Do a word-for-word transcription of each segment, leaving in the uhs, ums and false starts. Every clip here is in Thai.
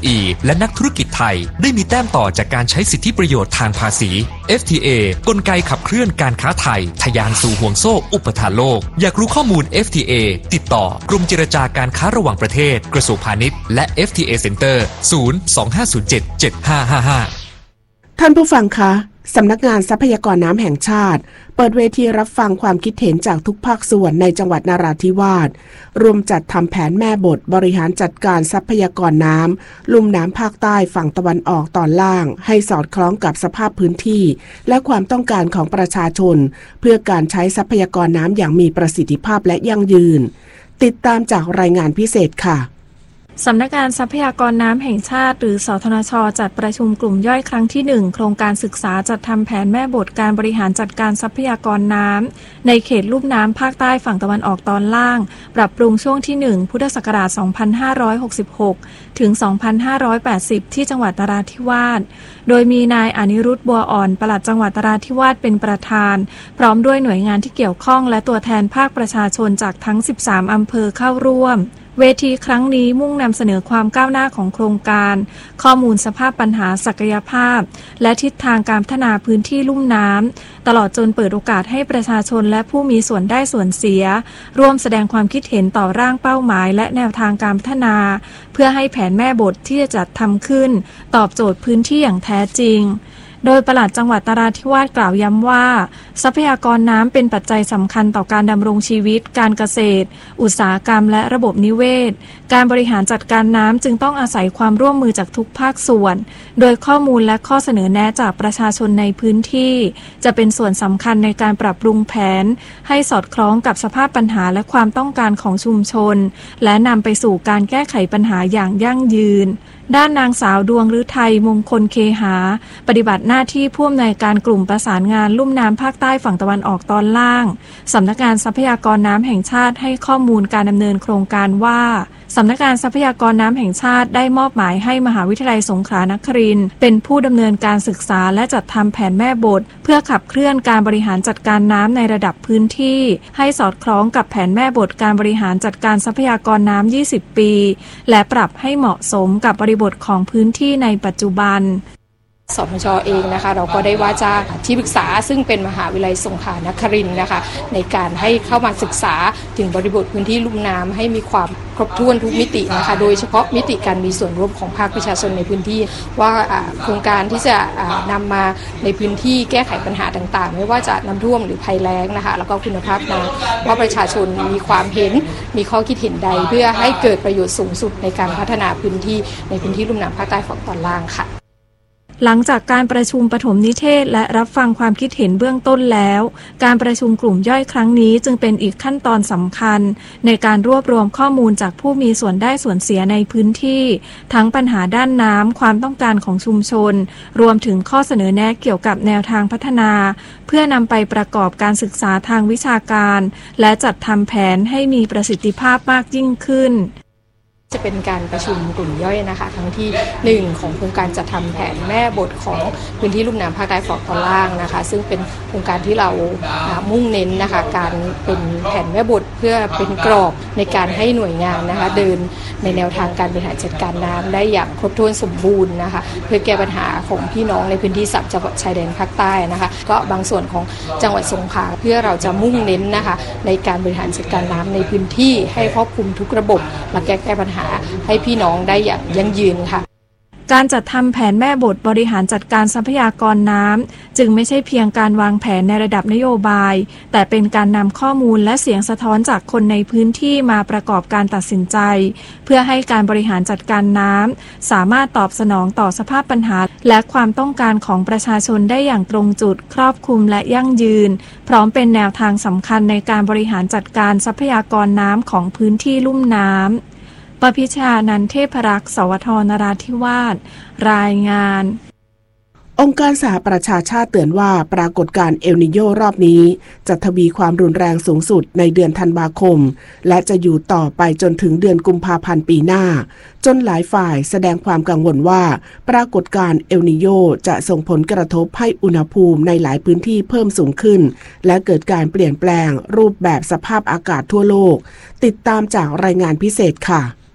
อี และนักธุรกิจไทยได้มีแต้มต่อจากการใช้สิทธิประโยชน์ทางภาษี เอฟ ที เอ กลไกขับเคลื่อนการค้าไทยทะยานสู่ห่วงโซ่อุปทานโลกอยากรู้ข้อมูล เอฟ ที เอ ติดต่อกรมเจรจาการค้าระหว่างประเทศกระทรวงพาณิชย์และ เอฟ ที เอ Center ศูนย์ สอง ห้า ศูนย์ เจ็ด เจ็ด ห้า ห้า ห้าท่านผู้ฟังคะสำนักงานทรัพยากรน้ำแห่งชาติเปิดเวทีรับฟังความคิดเห็นจากทุกภาคส่วนในจังหวัดนราธิวาสรวมจัดทำแผนแม่บทบริหารจัดการทรัพยากรน้ำลุ่มน้ำภาคใต้ฝั่งตะวันออกตอนล่างให้สอดคล้องกับสภาพพื้นที่และความต้องการของประชาชนเพื่อการใช้ทรัพยากรน้ำอย่างมีประสิทธิภาพและยั่งยืนติดตามจากรายงานพิเศษค่ะสำนักงานทรัพยากรน้ำแห่งชาติหรือสทนช.จัดประชุมกลุ่มย่อยครั้งที่หนึ่งโครงการศึกษาจัดทำแผนแม่บทการบริหารจัดการทรัพยากรน้ำในเขตลุ่มน้ำภาคใต้ฝั่งตะวันออกตอนล่างปรับปรุงช่วงที่หนึ่งพุทธศักราชสองพันห้าร้อยหกสิบหกถึงสองพันห้าร้อยแปดสิบที่จังหวัดนราธิวาสโดยมีนายอนิรุทธิ์บัวอ่อนปลัดจังหวัดนราธิวาสเป็นประธานพร้อมด้วยหน่วยงานที่เกี่ยวข้องและตัวแทนภาคประชาชนจากทั้งสิบสามอำเภอเข้าร่วมเวทีครั้งนี้มุ่งนำเสนอความก้าวหน้าของโครงการข้อมูลสภาพปัญหาศักยภาพและทิศทางการพัฒนาพื้นที่ลุ่มน้ำตลอดจนเปิดโอกาสให้ประชาชนและผู้มีส่วนได้ส่วนเสียร่วมแสดงความคิดเห็นต่อร่างเป้าหมายและแนวทางการพัฒนาเพื่อให้แผนแม่บทที่จะจัดทำขึ้นตอบโจทย์พื้นที่อย่างแท้จริงโดยปลัดจังหวัดนราธิวาสกล่าวย้ำว่าทรัพยากรน้ำเป็นปัจจัยสำคัญต่อการดำรงชีวิตการเกษตรอุตสาหกรรมและระบบนิเวศการบริหารจัดการน้ำจึงต้องอาศัยความร่วมมือจากทุกภาคส่วนโดยข้อมูลและข้อเสนอแนะจากประชาชนในพื้นที่จะเป็นส่วนสำคัญในการปรับปรุงแผนให้สอดคล้องกับสภาพปัญหาและความต้องการของชุมชนและนำไปสู่การแก้ไขปัญหาอย่างยั่งยืนด้านนางสาวดวงฤทัยมงคลเคหาปฏิบัติหน้าที่ผู้อำนวยการกลุ่มประสานงานลุ่มน้ำภาคใต้ฝั่งตะวันออกตอนล่างสำนักงานทรัพยากรน้ำแห่งชาติให้ข้อมูลการดำเนินโครงการว่าสำนักงานทรัพยากรน้ำแห่งชาติได้มอบหมายให้มหาวิทยาลัยสงขลานครินทร์เป็นผู้ดำเนินการศึกษาและจัดทำแผนแม่บทเพื่อขับเคลื่อนการบริหารจัดการน้ำในระดับพื้นที่ให้สอดคล้องกับแผนแม่บทการบริหารจัดการทรัพยากรน้ำยี่สิบปีและปรับให้เหมาะสมกับบริบทของพื้นที่ในปัจจุบันสทช.เองนะคะเราก็ได้ว่าจ้างที่ปรึกษาซึ่งเป็นมหาวิทยาลัยสงขลานครินทร์นะคะในการให้เข้ามาศึกษาถึงบริบทพื้นที่ลุ่มน้ำให้มีความครบถ้วนทุกมิตินะคะโดยเฉพาะมิติการมีส่วนร่วมของภาคประชาชนในพื้นที่ว่าโครงการที่จะนำมาในพื้นที่แก้ไขปัญหาต่างๆไม่ว่าจะน้ำท่วมหรือภัยแล้งนะคะแล้วก็คุณภาพน้ำว่าประชาชนมีความเห็นมีข้อคิดเห็นใดเพื่อให้เกิดประโยชน์สูงสุดในการพัฒนาพื้นที่ในพื้นที่ลุ่มน้ำภาคใต้ฝั่งตอนล่างค่ะหลังจากการประชุมปฐมนิเทศและรับฟังความคิดเห็นเบื้องต้นแล้วการประชุมกลุ่มย่อยครั้งนี้จึงเป็นอีกขั้นตอนสำคัญในการรวบรวมข้อมูลจากผู้มีส่วนได้ส่วนเสียในพื้นที่ทั้งปัญหาด้านน้ำความต้องการของชุมชนรวมถึงข้อเสนอแนะเกี่ยวกับแนวทางพัฒนาเพื่อนำไปประกอบการศึกษาทางวิชาการและจัดทำแผนให้มีประสิทธิภาพมากยิ่งขึ้นจะเป็นการประชุมกลุ่มย่อยนะคะครั้งที่หนึ่งของโครงการจัดทำแผนแม่บทของพื้นที่ลุ่มน้ำภาคใต้ฝั่งตอนล่างนะคะซึ่งเป็นโครงการที่เรามุ่งเน้นนะคะการเป็นแผนแม่บทเพื่อเป็นกรอบในการให้หน่วยงานนะคะเดินในแนวทางการบริหารจัดการน้ำได้อย่างครบถ้วนสมบูรณ์นะคะเพื่อแก้ปัญหาของพี่น้องในพื้นที่สามจังหวัดชายแดนภาคใต้นะคะก็บางส่วนของจังหวัดสงขลาเพื่อเราจะมุ่งเน้นนะคะในการบริหารจัดการน้ำในพื้นที่ให้ครอบคลุมทุกระบบและแก้แก้ปัญหาให้พี่น้องได้อย่างยั่งยืนค่ะการจัดทำแผนแม่บทบริหารจัดการทรัพยากรน้ำจึงไม่ใช่เพียงการวางแผนในระดับนโยบายแต่เป็นการนำข้อมูลและเสียงสะท้อนจากคนในพื้นที่มาประกอบการตัดสินใจเพื่อให้การบริหารจัดการน้ำสามารถตอบสนองต่อสภาพปัญหาและความต้องการของประชาชนได้อย่างตรงจุดครอบคลุมและยั่งยืนพร้อมเป็นแนวทางสำคัญในการบริหารจัดการทรัพยากรน้ำของพื้นที่ลุ่มน้ำปพิชานันเทพรักษ์สวทนราธิวาสรายงานองค์การสหประชาชาติเตือนว่าปรากฏการณ์เอลนิโญรอบนี้จะทวีความรุนแรงสูงสุดในเดือนธันวาคมและจะอยู่ต่อไปจนถึงเดือนกุมภาพันธ์ปีหน้าจนหลายฝ่ายแสดงความกังวลว่าปรากฏการณ์เอลนิโญจะส่งผลกระทบให้อุณหภูมิในหลายพื้นที่เพิ่มสูงขึ้นและเกิดการเปลี่ยนแปลงรูปแบบสภาพอากาศทั่วโลกติดตามจากรายงานพิเศษค่ะ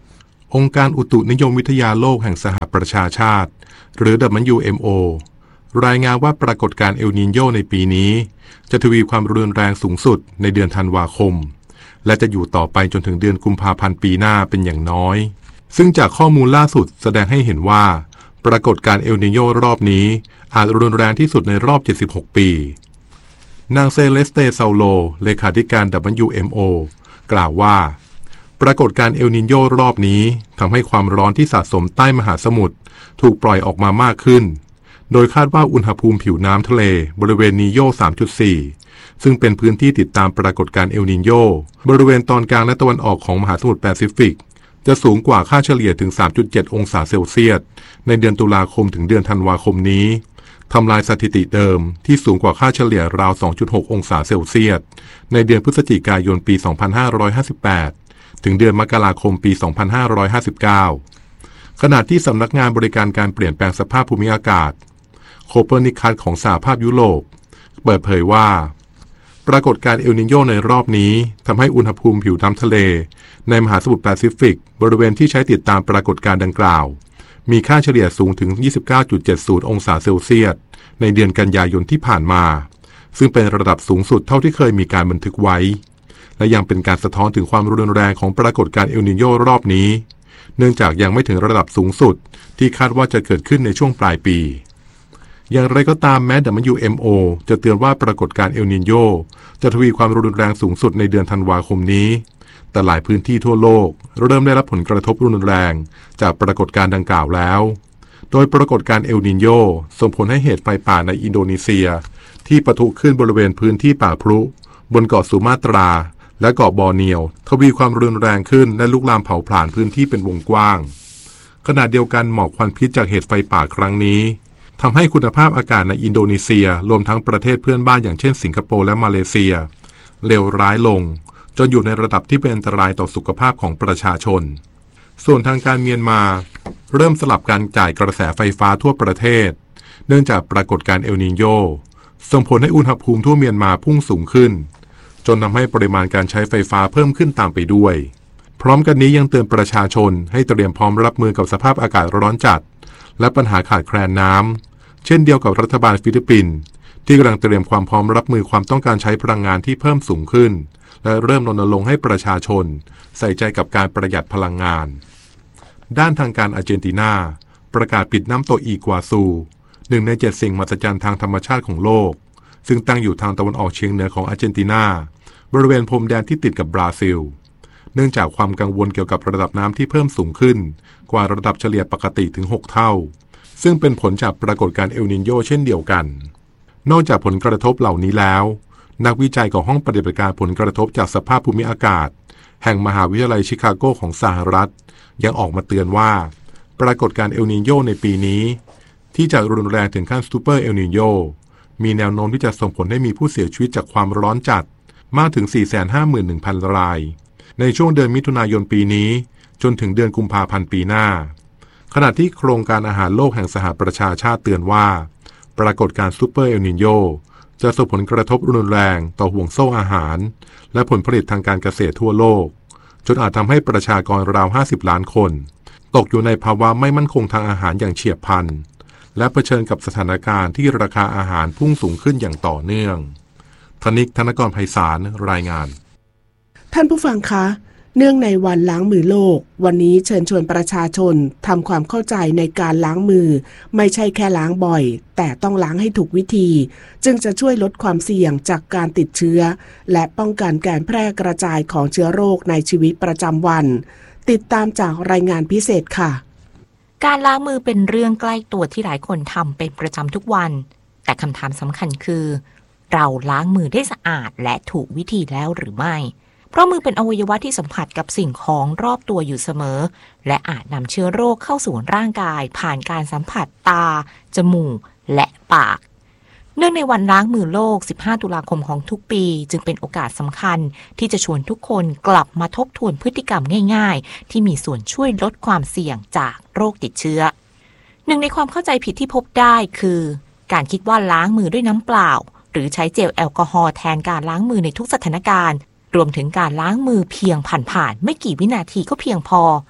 องค์การอุตุนิยมวิทยาโลกแห่งสหประชาชาติหรือ ดับเบิลยู เอ็ม โอ รายงานว่าปรากฏการณ์เอลนีโญในปีนี้จะทวีความรุนแรงสูงสุดในเดือนธันวาคมและจะอยู่ต่อไปจนถึงเดือนกุมภาพันธ์ปีหน้าเป็นอย่างน้อยซึ่งจากข้อมูลล่าสุดแสดงให้เห็นว่าปรากฏการณ์เอลนีโญรอบนี้อาจรุนแรงที่สุดในรอบเจ็ดสิบหกปีนางเซเลสเตซาโลเลขาธิการ ดับเบิลยู เอ็ม โอ กล่าวว่าปรากฏการณ์เอลนีโญรอบนี้ทำให้ความร้อนที่สะสมใต้มหาสมุทรถูกปล่อยออกมามากขึ้นโดยคาดว่าอุณหภูมิผิวน้ำทะเลบริเวณนีโญ สามจุดสี่ ซึ่งเป็นพื้นที่ติดตามปรากฏการณ์เอลนีโญบริเวณตอนกลางและตะวันออกของมหาสมุทรแปซิฟิกจะสูงกว่าค่าเฉลี่ยถึง สามจุดเจ็ด องศาเซลเซียสในเดือนตุลาคมถึงเดือนธันวาคมนี้ทำลายสถิติเดิมที่สูงกว่าค่าเฉลี่ยราว สองจุดหก องศาเซลเซียสในเดือนพฤศจิกายนปี สองพันห้าร้อยห้าสิบแปด ถึงเดือนมกราคมปี สองพันห้าร้อยห้าสิบเก้า ขณะที่สำนักงานบริการการเปลี่ยนแปลงสภาพภูมิอากาศโคเปอร์นิคัสของสหภาพยุโรปเปิดเผยว่าปรากฏการณ์เอลนีโญในรอบนี้ทำให้อุณหภูมิผิวน้ำทะเลในมหาสมุทรแปซิฟิกบริเวณที่ใช้ติดตามปรากฏการณ์ดังกล่าวมีค่าเฉลี่ยสูงถึง ยี่สิบเก้าจุดเจ็ดศูนย์ องศาเซลเซียสในเดือนกันยายนที่ผ่านมาซึ่งเป็นระดับสูงสุดเท่าที่เคยมีการบันทึกไว้และยังเป็นการสะท้อนถึงความรุนแรงของปรากฏการณ์เอลนีโญรอบนี้เนื่องจากยังไม่ถึงระดับสูงสุดที่คาดว่าจะเกิดขึ้นในช่วงปลายปีอย่างไรก็ตามแม้ ดับเบิลยู เอ็ม โอ จะเตือนว่าปรากฏการณ์เอลนีโญจะทวีความรุนแรงสูงสุดในเดือนธันวาคมนี้แต่หลายพื้นที่ทั่วโลกเริ่มได้รับผลกระทบรุนแรงจากปรากฏการณ์ดังกล่าวแล้วโดยปรากฏการณ์เอลนีโญส่งผลให้เหตุไฟป่าในอินโดนีเซียที่ปะทุขึ้นบริเวณพื้นที่ป่าพลุบนเกาะสุมาตราและเกาะบอร์เนียวทวีความรุนแรงขึ้นและลุกลามเผาผลาญพื้นที่เป็นวงกว้างขณะเดียวกันหมอกควันพิษจากเหตุไฟป่าครั้งนี้ทำให้คุณภาพอากาศในอินโดนีเซียรวมทั้งประเทศเพื่อนบ้านอย่างเช่นสิงคโปร์และมาเลเซียเลวร้ายลงจนอยู่ในระดับที่เป็นอันตรายต่อสุขภาพของประชาชนส่วนทางการเมียนมาเริ่มสลับการจ่ายกระแสไฟฟ้าทั่วประเทศเนื่องจากปรากฏการณ์เอลนีโญส่งผลให้อุณหภูมิทั่วเมียนมาพุ่งสูงขึ้นจนทำให้ปริมาณการใช้ไฟฟ้าเพิ่มขึ้นตามไปด้วยพร้อมกันนี้ยังเตือนประชาชนให้เตรียมพร้อมรับมือกับสภาพอากาศร้อนจัดและปัญหาขาดแคลนน้ำเช่นเดียวกับรัฐบาลฟิลิปปินส์ที่กำลังเตรียมความพร้อมรับมือความต้องการใช้พลังงานที่เพิ่มสูงขึ้นและเริ่มรณรงค์ให้ประชาชนใส่ใจกับการประหยัดพลังงานด้านทางการอาร์เจนตินาประกาศปิดน้ำตกอีกัวซูหนึ่งในเจ็ดสิ่งมหัศจรรย์ทางธรรมชาติของโลกซึ่งตั้งอยู่ทางตะวันออกเฉียงเหนือของอาร์เจนตินาบริเวณพรมแดนที่ติดกับบราซิลเนื่องจากความกังวลเกี่ยวกับระดับน้ำที่เพิ่มสูงขึ้นกว่าระดับเฉลี่ยปกติถึงหกเท่าซึ่งเป็นผลจากปรากฏการณ์เอลนีโญเช่นเดียวกันนอกจากผลกระทบเหล่านี้แล้วนักวิจัยของห้องปฏิบัติการผลกระทบจากสภาพภูมิอากาศแห่งมหาวิทยาลัยชิคาโกของสหรัฐยังออกมาเตือนว่าปรากฏการณ์เอลนีโญในปีนี้ที่จะรุนแรงถึงขั้นซูเปอร์เอลนีโญมีแนวโน้มที่จะส่งผลให้มีผู้เสียชีวิตจากความร้อนจัดมากถึง สี่แสนห้าหมื่นหนึ่งพัน รายในช่วงเดือนมิถุนายนปีนี้จนถึงเดือนกุมภาพันธ์ปีหน้าขณะที่โครงการอาหารโลกแห่งสหประชาชาติเตือนว่าปรากฏการณ์ซูเปอร์เอลนีโญจะส่งผลกระทบรุนแรงต่อห่วงโซ่อาหารและผลผลิตทางการเกษตรทั่วโลกจนอาจทำให้ประชากรราวห้าสิบล้านคนตกอยู่ในภาวะไม่มั่นคงทางอาหารอย่างเฉียบพลันและเผชิญกับสถานการณ์ที่ราคาอาหารพุ่งสูงขึ้นอย่างต่อเนื่องธนิก ธนกรไพศาลรายงานท่านผู้ฟังคะเนื่องในวันล้างมือโลกวันนี้เชิญชวนประชาชนทำความเข้าใจในการล้างมือไม่ใช่แค่ล้างบ่อยแต่ต้องล้างให้ถูกวิธีจึงจะช่วยลดความเสี่ยงจากการติดเชื้อและป้องกันการแพร่กระจายของเชื้อโรคในชีวิตประจำวันติดตามจากรายงานพิเศษค่ะการล้างมือเป็นเรื่องใกล้ตัวที่หลายคนทำเป็นประจำทุกวันแต่คำถามสำคัญคือเราล้างมือได้สะอาดและถูกวิธีแล้วหรือไม่เพราะมือเป็นอวัยวะที่สัมผัสกับสิ่งของรอบตัวอยู่เสมอและอาจนำเชื้อโรคเข้าสู่ร่างกายผ่านการสัมผัสตาจมูกและปากเนื่องในวันล้างมือโลกสิบห้าตุลาคมของทุกปีจึงเป็นโอกาสสำคัญที่จะชวนทุกคนกลับมาทบทวนพฤติกรรมง่ายๆที่มีส่วนช่วยลดความเสี่ยงจากโรคติดเชื้อหนึ่งในความเข้าใจผิดที่พบได้คือการคิดว่าล้างมือด้วยน้ำเปล่าหรือใช้เจลแอลกอฮอล์แทนการล้างมือในทุกสถานการณ์รวมถึงการล้างมือเพียงผ่านๆไม่กี่วินาทีก็เพียงพอแต่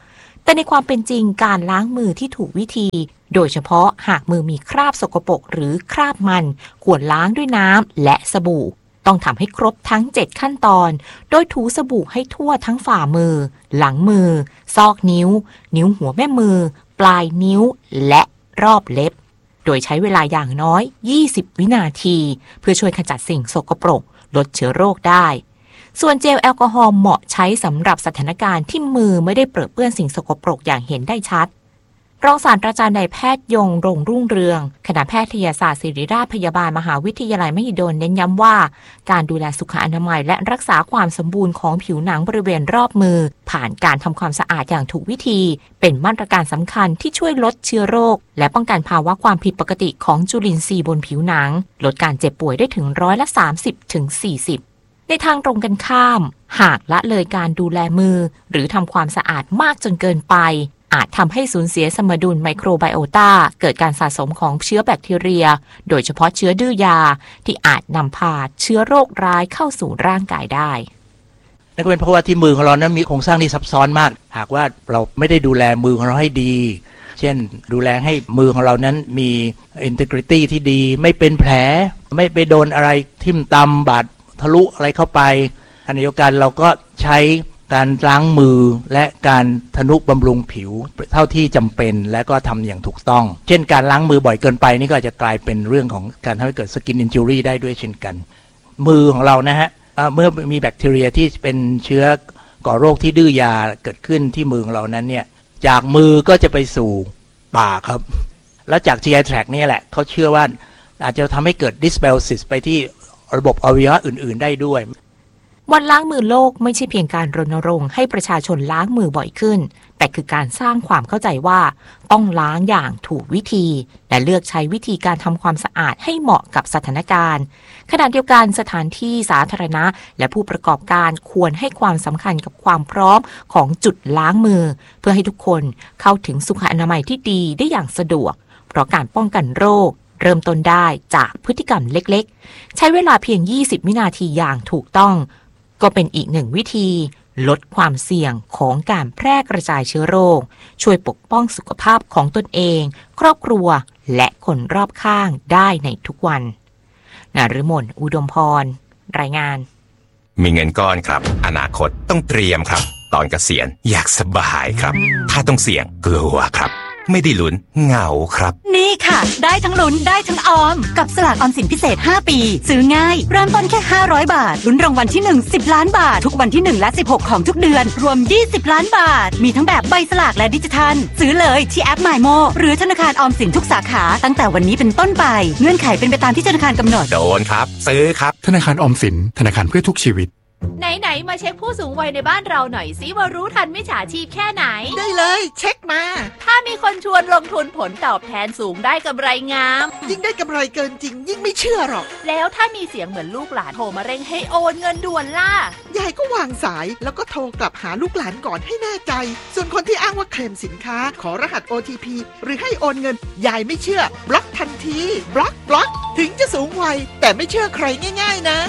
แต่ในความเป็นจริงการล้างมือที่ถูกวิธีโดยเฉพาะหากมือมีคราบสกปรกหรือคราบมันควรล้างด้วยน้ำและสบู่ต้องทำให้ครบทั้งเจ็ดขั้นตอนโดยถูสบู่ให้ทั่วทั้งฝ่ามือหลังมือซอกนิ้วนิ้วหัวแม่มือปลายนิ้วและรอบเล็บโดยใช้เวลาอย่างน้อยยี่สิบวินาทีเพื่อช่วยขจัดสิ่งสกปรกลดเชื้อโรคได้ส่วนเจลแอลกอฮอล์เหมาะใช้สำหรับสถานการณ์ที่มือไม่ได้เปรอะเปื้อนสิ่งสกปรกอย่างเห็นได้ชัดรองศาสตราจารย์นายแพทย์ยงรงรุ่งเรืองคณะแพทยศาสตร์ศิริราชพยาบาลมหาวิทยาลัยมหิดลเน้นย้ำว่าการดูแลสุขอนามัยและรักษาความสมบูรณ์ของผิวหนังบริเวณรอบมือผ่านการทำความสะอาดอย่างถูกวิธีเป็นมาตรการสำคัญที่ช่วยลดเชื้อโรคและป้องกันภาวะความผิดปกติของจุลินทรีย์บนผิวหนังลดการเจ็บป่วยได้ถึงร้อยละ สามสิบถึงสี่สิบ ในทางตรงกันข้ามหากละเลยการดูแลมือหรือทำความสะอาดมากจนเกินไปอาจทำให้สูญเสียสมดุลไมโครไบโอตาเกิดการสะสมของเชื้อแบคทีเรียโดยเฉพาะเชื้อดื้อยาที่อาจนำพาเชื้อโรคร้ายเข้าสู่ร่างกายได้นั่นก็เป็นเพราะว่าที่มือของเรานั้นมีโครงสร้างที่ซับซ้อนมากหากว่าเราไม่ได้ดูแลมือของเราให้ดีเช่นดูแลให้มือของเรานั้นมี integrity ที่ดีไม่เป็นแผลไม่ไปโดนอะไรทิ่มตำบาดทะลุอะไรเข้าไปอันเดียวกันเราก็ใช้การล้างมือและการทนุบำรุงผิวเท่าที่จำเป็นและก็ทำอย่างถูกต้องเช่นการล้างมือบ่อยเกินไปนี่ก็อาจจะกลายเป็นเรื่องของการทำให้เกิด skin injury ได้ด้วยเช่นกันมือของเรานะฮะเมื่อมีแบคทีเรียที่เป็นเชื้อก่อโรคที่ดื้อยาเกิดขึ้นที่มือของเรานั้นเนี่ยจากมือก็จะไปสู่ปากครับแล้วจาก จี ไอ tract นี่แหละเขาเชื่อว่าอาจจะทำให้เกิด dysbiosis ไปที่ระบบอวัยวะอื่นๆได้ด้วยวันล้างมือโลกไม่ใช่เพียงการรณรงค์ให้ประชาชนล้างมือบ่อยขึ้นแต่คือการสร้างความเข้าใจว่าต้องล้างอย่างถูกวิธีและเลือกใช้วิธีการทำความสะอาดให้เหมาะกับสถานการณ์ขณะเดียวกันสถานที่สาธารณะและผู้ประกอบการควรให้ความสำคัญกับความพร้อมของจุดล้างมือเพื่อให้ทุกคนเข้าถึงสุขอนามัยที่ดีได้อย่างสะดวกเพราะการป้องกันโรคเริ่มต้นได้จากพฤติกรรมเล็กๆใช้เวลาเพียงยี่สิบวินาทีอย่างถูกต้องก็เป็นอีกหนึ่งวิธีลดความเสี่ยงของการแพร่กระจายเชื้อโรคช่วยปกป้องสุขภาพของตนเองครอบครัวและคนรอบข้างได้ในทุกวันนฤมลอุดมพรรายงานมีเงินก้อนครับอนาคตต้องเตรียมครับตอนเกษียณอยากสบายครับถ้าต้องเสี่ยงกลัวครับไม่ได้ลุ้นเหงาครับนี่ค่ะได้ทั้งลุ้นได้ทั้งออมกับสลากออมสินพิเศษห้าปีซื้อง่ายเริ่มต้นแค่ห้าร้อยบาทลุ้นรางวัลที่หนึ่ง สิบล้านบาททุกวันที่หนึ่งและสิบหกของทุกเดือนรวมยี่สิบล้านบาทมีทั้งแบบใบสลากและดิจิทัลซื้อเลยที่แอป MyMo หรือธนาคารออมสินทุกสาขาตั้งแต่วันนี้เป็นต้นไปเงื่อนไขเป็นไปตามที่ธนาคารกำหนดโดนครับซื้อครับธนาคารออมสินธนาคารเพื่อทุกชีวิตไหนๆมาเช็คผู้สูงวัยในบ้านเราหน่อยสิว่ารู้ทันมิจฉาชีพแค่ไหนได้เลยเช็คมาถ้ามีคนชวนลงทุนผลตอบแทนสูงได้กำไรงามยิ่งได้กำไรเกินจริงยิ่งไม่เชื่อหรอกแล้วถ้ามีเสียงเหมือนลูกหลานโทรมาเร่งให้โอนเงินด่วนล่ะยายก็วางสายแล้วก็โทรกลับหาลูกหลานก่อนให้แน่ใจส่วนคนที่อ้างว่าเคลมสินค้าขอรหัส โอ ที พี หรือให้โอนเงินยายไม่เชื่อบล็อกทันทีบล็อกบล็อกถึงจะสูงวัยแต่ไม่เชื่อใครง่ายๆนะ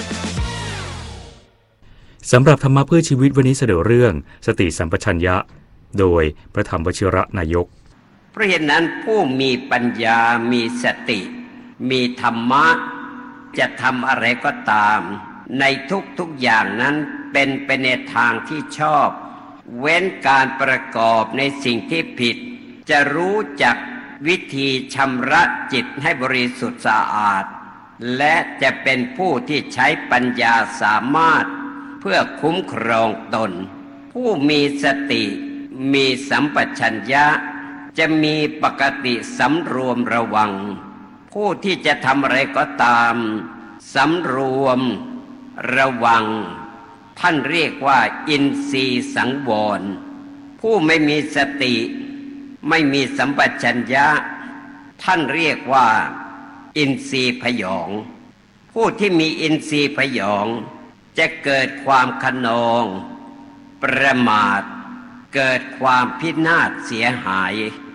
สำหรับธรรมะเพื่อชีวิตวันนี้เสนอเรื่องสติสัมปชัญญะโดยพระธรรมวชิระนายกเพราะเหตุนั้นผู้มีปัญญามีสติมีธรรมะจะทำอะไรก็ตามในทุกๆอย่างนั้นเป็นไปในทางที่ชอบเว้นการประกอบในสิ่งที่ผิดจะรู้จักวิธีชำระจิตให้บริสุทธิ์สะอาดและจะเป็นผู้ที่ใช้ปัญญาสามารถเพื่อคุ้มครองตนผู้มีสติมีสัมปชัญญะจะมีปกติสำรวมระวังผู้ที่จะทำอะไรก็ตามสำรวมระวังท่านเรียกว่าอินทรีย์สังวรผู้ไม่มีสติไม่มีสัมปชัญญะท่านเรียกว่าอินทรีย์พยองผู้ที่มีอินทรีย์พยองจะเกิดความขนองประมาทเกิดความพินาศเสียหาย